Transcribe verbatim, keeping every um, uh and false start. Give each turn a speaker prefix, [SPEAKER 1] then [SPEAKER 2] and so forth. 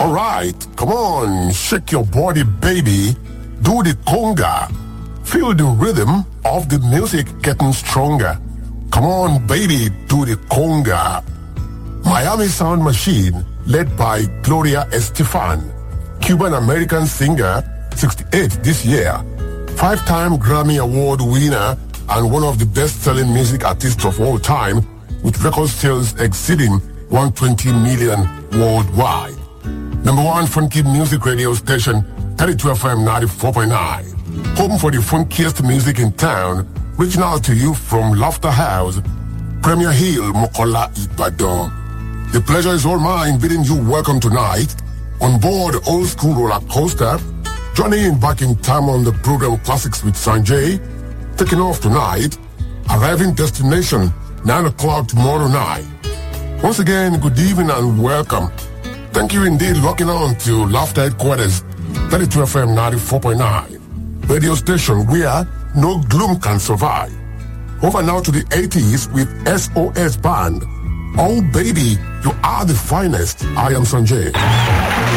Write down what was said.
[SPEAKER 1] All right, come on, shake your body, baby. Do the conga. Feel the rhythm of the music getting stronger. Come on, baby, do the conga. Miami Sound Machine, led by Gloria Estefan, Cuban-American singer, sixty-eight this year, five-time Grammy Award winner, and one of the best-selling music artists of all time, with record sales exceeding one hundred twenty million worldwide. Number one funky music radio station, thirty-two F M ninety-four point nine. Home for the funkiest music in town, reaching out to you from Laughter House, Premier Hill, Mokola, Ibadan. The pleasure is all mine bidding you welcome tonight on board Old School Roller Coaster, joining in back in time on the program Classics with Sanjay, taking off tonight, arriving destination nine o'clock tomorrow night. Once again, good evening and welcome. Thank you indeed locking on to Laughter Headquarters, thirty-two F M ninety-four point nine. Radio station where no gloom can survive. Over now to the eighties with S O S Band. Oh baby, you are the finest. I am Sanjay.